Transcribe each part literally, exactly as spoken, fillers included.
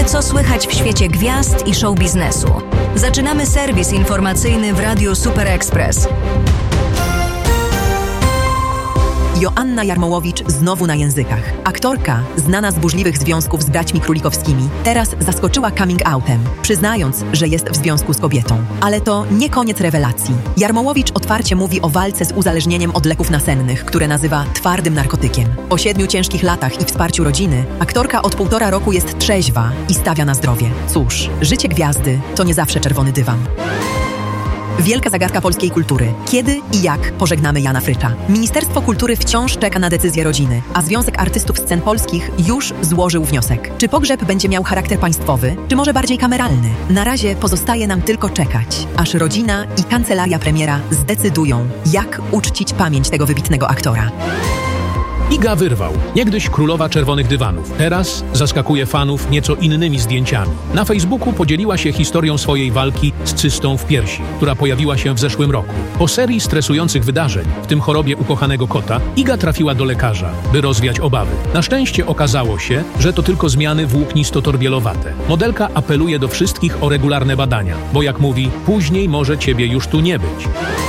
Co słychać w świecie gwiazd i show biznesu? Zaczynamy serwis informacyjny w Radiu Super Express. Joanna Jarmołowicz znowu na językach. Aktorka, znana z burzliwych związków z braćmi Królikowskimi, teraz zaskoczyła coming outem, przyznając, że jest w związku z kobietą. Ale to nie koniec rewelacji. Jarmołowicz otwarcie mówi o walce z uzależnieniem od leków nasennych, które nazywa twardym narkotykiem. Po siedmiu ciężkich latach i wsparciu rodziny, aktorka od półtora roku jest trzeźwa i stawia na zdrowie. Cóż, życie gwiazdy to nie zawsze czerwony dywan. Wielka zagadka polskiej kultury. Kiedy i jak pożegnamy Jana Frycza? Ministerstwo Kultury wciąż czeka na decyzję rodziny, a Związek Artystów Scen Polskich już złożył wniosek. Czy pogrzeb będzie miał charakter państwowy, czy może bardziej kameralny? Na razie pozostaje nam tylko czekać, aż rodzina i kancelaria premiera zdecydują, jak uczcić pamięć tego wybitnego aktora. Iga Wyrwał, niegdyś królowa czerwonych dywanów. Teraz zaskakuje fanów nieco innymi zdjęciami. Na Facebooku podzieliła się historią swojej walki z cystą w piersi, która pojawiła się w zeszłym roku. Po serii stresujących wydarzeń, w tym chorobie ukochanego kota, Iga trafiła do lekarza, by rozwiać obawy. Na szczęście okazało się, że to tylko zmiany włóknisto-torbielowate. Modelka apeluje do wszystkich o regularne badania, bo jak mówi, później może ciebie już tu nie być.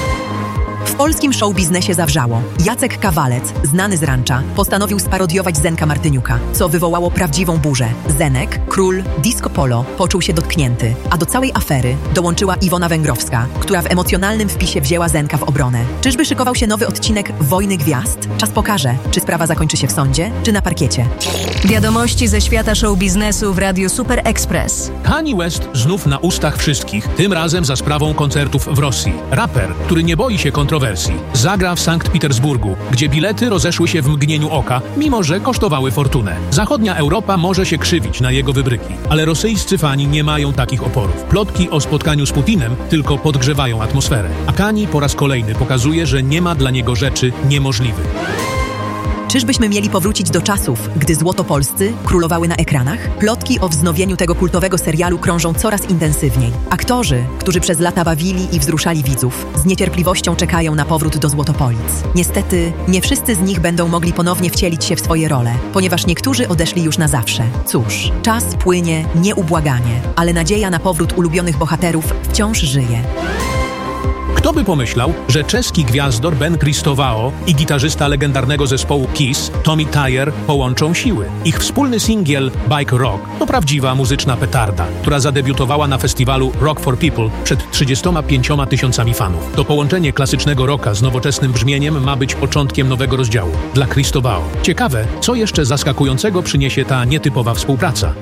W polskim show-biznesie zawrzało. Jacek Kawalec, znany z Rancza, postanowił sparodiować Zenka Martyniuka, co wywołało prawdziwą burzę. Zenek, król disco polo, poczuł się dotknięty, a do całej afery dołączyła Iwona Węgrowska, która w emocjonalnym wpisie wzięła Zenka w obronę. Czyżby szykował się nowy odcinek Wojny Gwiazd? Czas pokaże, czy sprawa zakończy się w sądzie, czy na parkiecie. Wiadomości ze świata show-biznesu w Radiu Super Express. Kanye West znów na ustach wszystkich, tym razem za sprawą koncertów w Rosji. Raper, który nie boi się kontrowersji, zagra w Sankt Petersburgu, gdzie bilety rozeszły się w mgnieniu oka, mimo że kosztowały fortunę. Zachodnia Europa może się krzywić na jego wybryki, ale rosyjscy fani nie mają takich oporów. Plotki o spotkaniu z Putinem tylko podgrzewają atmosferę. A Kanye po raz kolejny pokazuje, że nie ma dla niego rzeczy niemożliwych. Czyżbyśmy mieli powrócić do czasów, gdy złotopolscy królowały na ekranach? Plotki o wznowieniu tego kultowego serialu krążą coraz intensywniej. Aktorzy, którzy przez lata bawili i wzruszali widzów, z niecierpliwością czekają na powrót do Złotopolic. Niestety, nie wszyscy z nich będą mogli ponownie wcielić się w swoje role, ponieważ niektórzy odeszli już na zawsze. Cóż, czas płynie nieubłaganie, ale nadzieja na powrót ulubionych bohaterów wciąż żyje. Kto by pomyślał, że czeski gwiazdor Ben Kristowao i gitarzysta legendarnego zespołu Kiss, Tommy Thayer, połączą siły. Ich wspólny singiel Bike Rock to prawdziwa muzyczna petarda, która zadebiutowała na festiwalu Rock for People przed trzydziestoma pięcioma tysiącami fanów. To połączenie klasycznego rocka z nowoczesnym brzmieniem ma być początkiem nowego rozdziału dla Kristowao. Ciekawe, co jeszcze zaskakującego przyniesie ta nietypowa współpraca.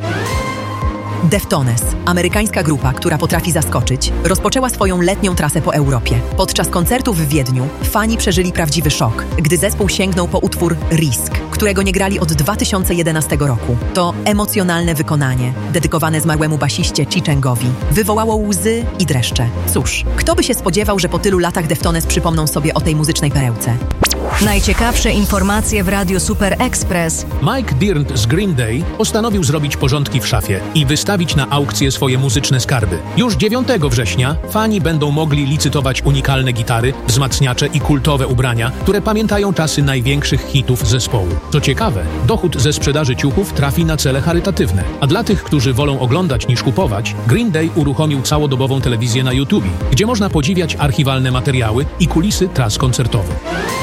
Deftones, amerykańska grupa, która potrafi zaskoczyć, rozpoczęła swoją letnią trasę po Europie. Podczas koncertów w Wiedniu fani przeżyli prawdziwy szok, gdy zespół sięgnął po utwór Risk, którego nie grali od dwa tysiące jedenastego roku. To emocjonalne wykonanie, dedykowane zmarłemu basiście Chichengowi, wywołało łzy i dreszcze. Cóż, kto by się spodziewał, że po tylu latach Deftones przypomną sobie o tej muzycznej perełce? Najciekawsze informacje w Radiu Super Express. Mike Dirnt z Green Day postanowił zrobić porządki w szafie i wystawić na aukcję swoje muzyczne skarby. Już dziewiątego września fani będą mogli licytować unikalne gitary, wzmacniacze i kultowe ubrania, które pamiętają czasy największych hitów zespołu. Co ciekawe, dochód ze sprzedaży ciuchów trafi na cele charytatywne. A dla tych, którzy wolą oglądać niż kupować, Green Day uruchomił całodobową telewizję na YouTube, gdzie można podziwiać archiwalne materiały i kulisy tras koncertowych.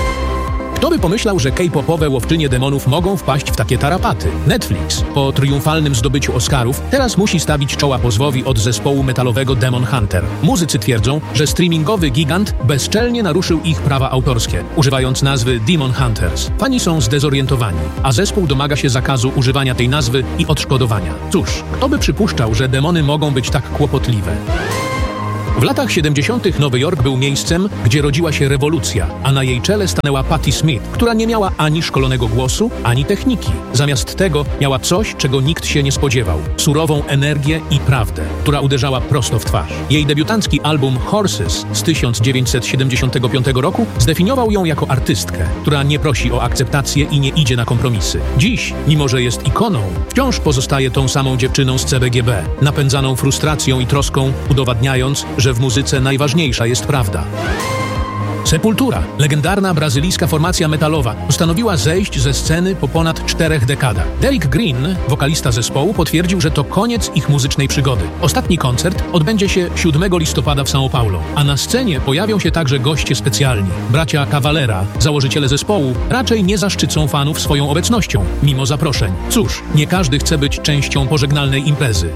Kto by pomyślał, że K-popowe łowczynie demonów mogą wpaść w takie tarapaty? Netflix, po triumfalnym zdobyciu Oscarów, teraz musi stawić czoła pozwowi od zespołu metalowego Demon Hunter. Muzycy twierdzą, że streamingowy gigant bezczelnie naruszył ich prawa autorskie, używając nazwy Demon Hunters. Fani są zdezorientowani, a zespół domaga się zakazu używania tej nazwy i odszkodowania. Cóż, kto by przypuszczał, że demony mogą być tak kłopotliwe? W latach siedemdziesiątych Nowy Jork był miejscem, gdzie rodziła się rewolucja, a na jej czele stanęła Patti Smith, która nie miała ani szkolonego głosu, ani techniki. Zamiast tego miała coś, czego nikt się nie spodziewał. Surową energię i prawdę, która uderzała prosto w twarz. Jej debiutancki album Horses z tysiąc dziewięćset siedemdziesiątego piątego roku zdefiniował ją jako artystkę, która nie prosi o akceptację i nie idzie na kompromisy. Dziś, mimo że jest ikoną, wciąż pozostaje tą samą dziewczyną z C B G B, napędzaną frustracją i troską, udowadniając, że że w muzyce najważniejsza jest prawda. Sepultura, legendarna brazylijska formacja metalowa, postanowiła zejść ze sceny po ponad czterech dekadach. Derek Green, wokalista zespołu, potwierdził, że to koniec ich muzycznej przygody. Ostatni koncert odbędzie się siódmego listopada w São Paulo, a na scenie pojawią się także goście specjalni. Bracia Cavalera, założyciele zespołu, raczej nie zaszczycą fanów swoją obecnością, mimo zaproszeń. Cóż, nie każdy chce być częścią pożegnalnej imprezy.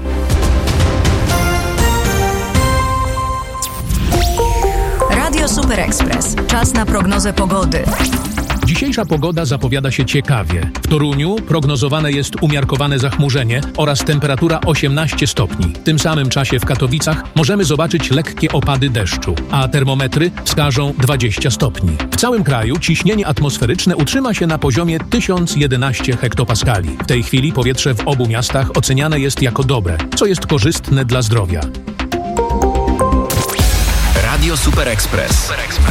Radio Super Express. Czas na prognozę pogody. Dzisiejsza pogoda zapowiada się ciekawie. W Toruniu prognozowane jest umiarkowane zachmurzenie oraz temperatura osiemnaście stopni. W tym samym czasie w Katowicach możemy zobaczyć lekkie opady deszczu, a termometry wskażą dwadzieścia stopni. W całym kraju ciśnienie atmosferyczne utrzyma się na poziomie tysiąc jedenaście hektopaskali. W tej chwili powietrze w obu miastach oceniane jest jako dobre, co jest korzystne dla zdrowia. Radio Super Express.